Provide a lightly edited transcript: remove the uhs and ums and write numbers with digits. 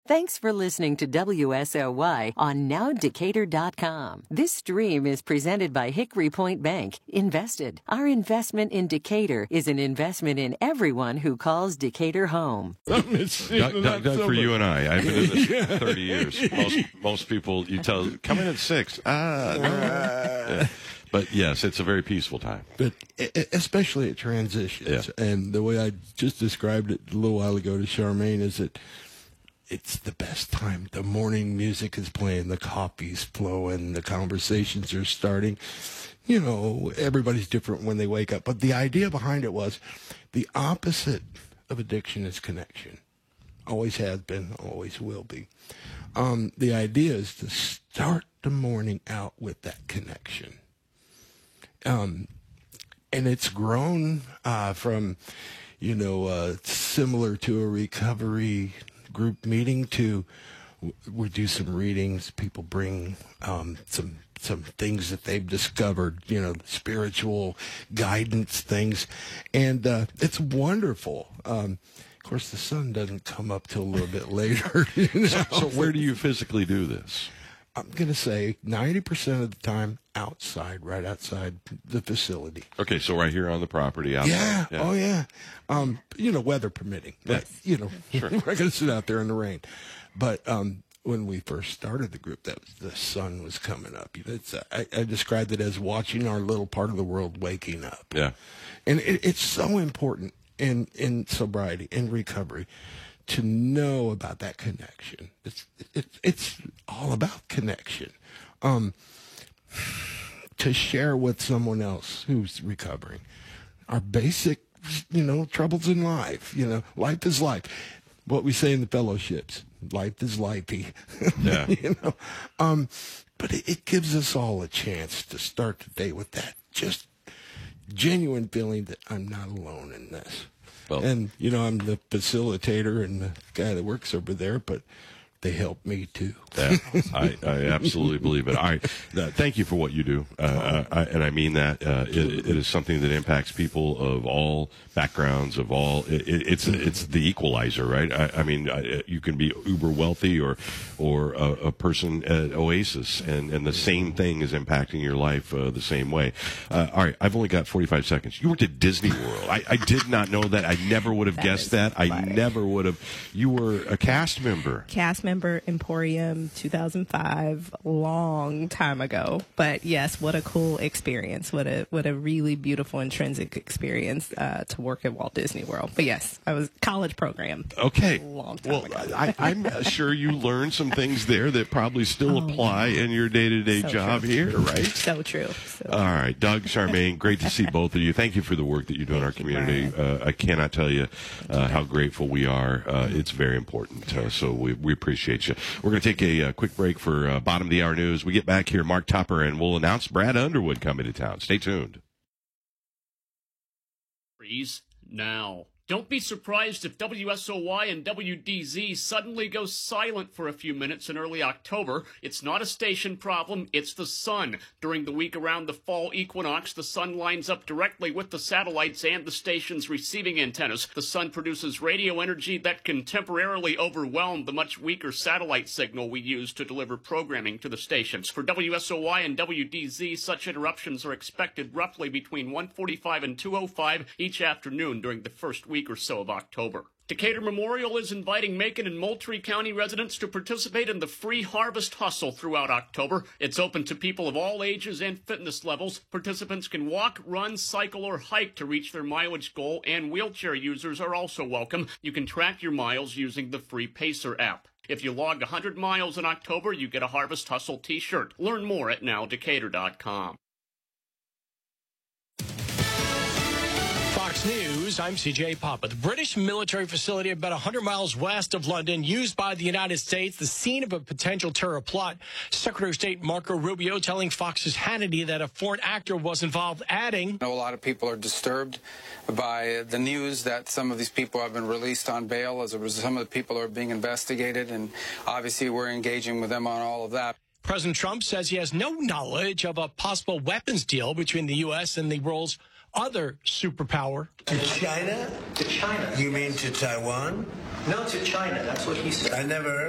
Thanks for listening to WSOY on NowDecatur.com. This stream is presented by Hickory Point Bank. Invested. Our investment in Decatur is an investment in everyone who calls Decatur home. Doug, for you and I've been in this 30 years. Most people, you tell, come in at 6. But yes, it's a very peaceful time. But especially at transitions. Yeah. And the way I just described it a little while ago to Charmaine is that it's the best time. The morning music is playing, the coffee's flowing, the conversations are starting. You know, everybody's different when they wake up. But the idea behind it was the opposite of addiction is connection. Always has been, always will be. The idea is to start the morning out with that connection. And it's grown from, similar to a recovery group meeting to we do some readings. People bring some things that they've discovered, spiritual guidance things, and it's wonderful. Of course, the sun doesn't come up till a little bit later. So where do you physically do this? I'm going to say 90% of the time outside, right outside the facility. Okay, so right here on the property outside. Yeah. Oh, yeah. Weather permitting. But, sure. We're going to sit out there in the rain. But when we first started the group, the sun was coming up. I described it as watching our little part of the world waking up. Yeah. And it's so important in sobriety, in recovery, to know about that connection. It's all about connection. To share with someone else who's recovering our basic, troubles in life. Life is life. What we say in the fellowships, life is lifey. Yeah. But it gives us all a chance to start the day with that just genuine feeling that I'm not alone in this. Well, and, I'm the facilitator and the guy that works over there, but they help me, too. Yeah, I absolutely believe it. Thank you for what you do. And I mean that. It is something that impacts people of all backgrounds, of all. It's the equalizer, right? I mean, you can be uber wealthy or a person at Oasis, and the same thing is impacting your life the same way. All right, I've only got 45 seconds. You worked at Disney World. I did not know that. I never would have guessed that. I never would have. You were a cast member. Member, Emporium, 2005, long time ago. But yes, what a cool experience. What a really beautiful intrinsic experience to work at Walt Disney World. But yes, I was college program. Okay. Long time ago. I'm sure you learned some things there that probably still apply in your day-to-day job here, right? So true. All right. Doug, Charmaine, great to see both of you. Thank you for the work that you do in our community. I cannot tell you how grateful we are. It's very important. So we appreciate you. We're going to take a quick break for bottom of the hour news. We get back here, Mark Tupper, and we'll announce Brad Underwood coming to town. Stay tuned. Freeze now. Don't be surprised if WSOY and WDZ suddenly go silent for a few minutes in early October. It's not a station problem, it's the sun. During the week around the fall equinox, the sun lines up directly with the satellites and the station's receiving antennas. The sun produces radio energy that can temporarily overwhelm the much weaker satellite signal we use to deliver programming to the stations. For WSOY and WDZ, such interruptions are expected roughly between 1:45 and 2:05 each afternoon during the first week or so of October. Decatur Memorial is inviting Macon and Moultrie County residents to participate in the free harvest hustle throughout October. It's open to people of all ages and fitness levels. Participants can walk, run, cycle, or hike to reach their mileage goal, and wheelchair users are also welcome. You can track your miles using the free Pacer app. If you log 100 miles in October, you get a Harvest Hustle t-shirt. Learn more at NowDecatur.com. Fox News, I'm CJ Papa. The British military facility about 100 miles west of London, used by the United States, the scene of a potential terror plot. Secretary of State Marco Rubio telling Fox's Hannity that a foreign actor was involved, adding, I know a lot of people are disturbed by the news that some of these people have been released on bail. As a result, some of the people are being investigated, and obviously we're engaging with them on all of that. President Trump says he has no knowledge of a possible weapons deal between the U.S. and the world's other superpower. To China? To China. You mean to Taiwan? No, to China. That's what he said. I never heard